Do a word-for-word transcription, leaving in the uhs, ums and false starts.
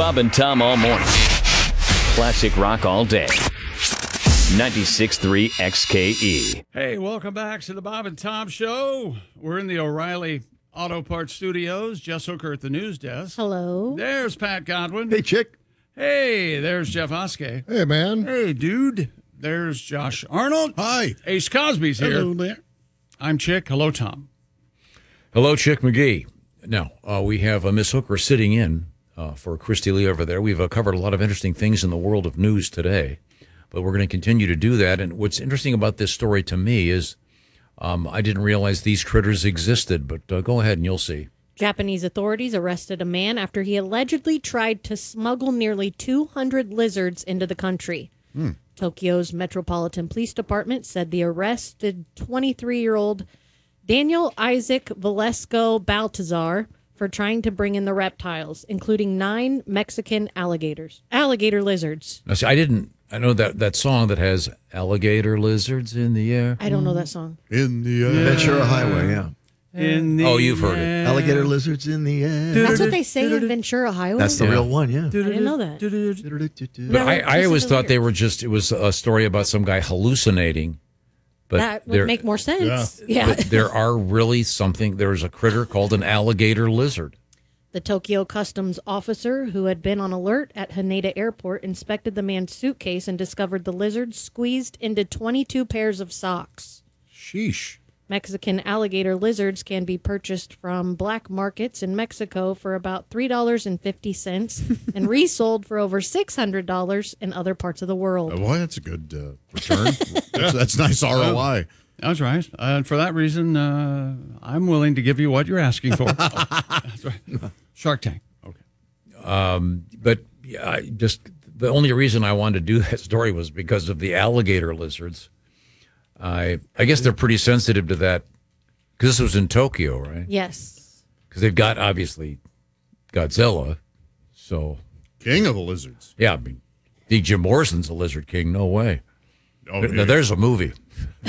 Bob and Tom all morning. Classic rock all day. ninety-six point three X K E. Hey, welcome back to the Bob and Tom Show. We're in the O'Reilly Auto Parts Studios. Jess Hooker at the news desk. Hello. There's Pat Godwin. Hey, chick. Hey, there's Jeff Oskey. Hey, man. Hey, dude. There's Josh Arnold. Hi. Ace Cosby's here. Hello there. I'm Chick. Hello, Tom. Hello, Chick McGee. Now, uh, we have uh, Miss Hooker sitting in uh, for Christy Lee over there. We've uh, covered a lot of interesting things in the world of news today, but we're going to continue to do that. And what's interesting about this story to me is um, I didn't realize these critters existed, but uh, go ahead and you'll see. Japanese authorities arrested a man after he allegedly tried to smuggle nearly two hundred lizards into the country. Hmm. Tokyo's Metropolitan Police Department said the arrested twenty-three-year-old Daniel Isaac Velasco Baltazar for trying to bring in the reptiles, including nine Mexican alligators, alligator lizards. Now, see, I didn't, I know that, that song that has alligator lizards in the air. I don't know that song. In the air. Ventura Highway, yeah. In the Oh, you've heard it. Alligator lizards in the air. That's what they say in Ventura Highway? That's the Yeah. real one, yeah. I didn't know that. But I, I This always is thought they weird. were just, it was a story about some guy hallucinating. But That there- would make more sense. Yeah. But there are really something, there's a critter called an alligator lizard. The Tokyo customs officer, who had been on alert at Haneda Airport, inspected the man's suitcase and discovered the lizard squeezed into twenty-two pairs of socks. Sheesh. Mexican alligator lizards can be purchased from black markets in Mexico for about three dollars and fifty cents and resold for over six hundred dollars in other parts of the world. Uh, boy, that's a good uh, return. that's, that's nice R O I. That's right. And for that reason, uh, I'm willing to give you what you're asking for. That's right. Shark Tank. Okay. Um, but yeah, I just the only reason I wanted to do that story was because of the alligator lizards. I I guess they're pretty sensitive to that because this was in Tokyo, right? Yes. Because they've got obviously Godzilla, so King of the lizards. yeah. I mean, think Jim Morrison's a lizard king? No way. Oh, Now, yeah. there's a movie.